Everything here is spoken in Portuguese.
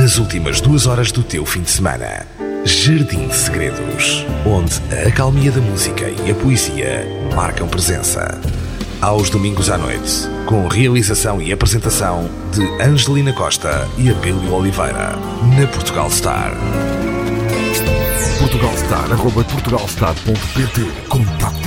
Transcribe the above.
As últimas 2 horas do teu fim de semana. Jardim de Segredos, onde a acalmia da música e a poesia marcam presença. Aos domingos à noite, com realização e apresentação de Angelina Costa e Abílio Oliveira, na Portugal Star. Portugalstar@portugalstar.pt. Contacte